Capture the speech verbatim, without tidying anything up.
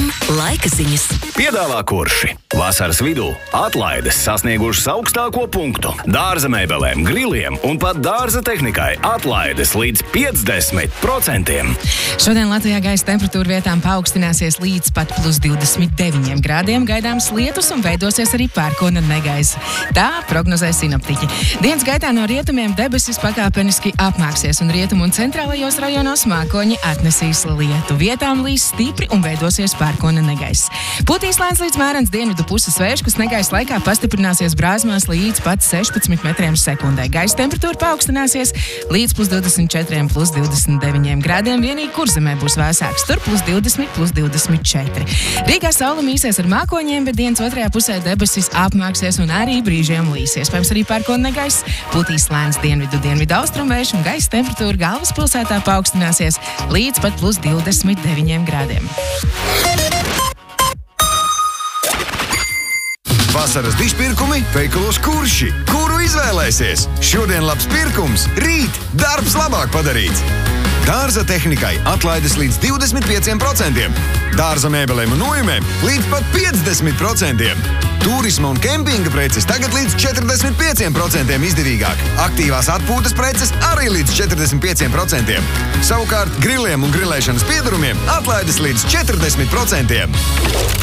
Un laika ziņas. Piedāvā Kurši. Vasaras vidū atlaides sasniegušas augstāko punktu. Dārza mēbelēm, griliem un pat dārza tehnikai atlaides līdz piecdesmit procentiem. Šodien Latvijā gaisa temperatūra vietām paaugstināsies līdz pat plus divdesmit deviņiem grādiem. Gaidāms lietus un veidosies arī pērkona negaisa. Tā prognozē sinoptiķi. Dienas gaitā no rietumiem debesis pakāpeniski apmāksies un rietumu un centrālajos rajonos mākoņi atnesīs lietu. Vietām līs stipri un veidosies pērkona negaiss. Putīs lēns līdz mērens dienvidu puses vējš, kas negaisa laikā pastiprināsies brāzmās līdz pat sešpadsmit metriem sekundē. Gaisa temperatūra paaugstināsies līdz plus divdesmit četriem, plus divdesmit deviņiem grādiem. Vienīgi Kurzemē būs vēsāks, tur plus divdesmit, plus divdesmit četri. Rīgā saule mīsies ar mākoņiem, bet dienas otrajā pusē debesis apmāksies un arī brīžiem līs. Iespējams arī pērkona negaiss, putīs lēns dienvidu dienvidu austrumvējš un gaisa temperatūra galvaspilsētā paaugstināsies līdz pat plus divdesmit deviņiem grādiem. Vasaras dišpirkumi veikalos Kurši. Kuru izvēlēsies? Šodien labs pirkums, rīt darbs labāk padarīts. Dārza tehnikai atlaides līdz divdesmit pieciem procentiem. Dārza mēbelēm un nojumēm līdz pat piecdesmit procentiem. Turisma un kempinga preces tagad līdz četrdesmit pieciem procentiem izdevīgāk. Aktīvās atpūtas preces arī līdz četrdesmit pieciem procentiem. Savukārt griliem un grilēšanas piedarumiem atlaides līdz četrdesmit procentiem.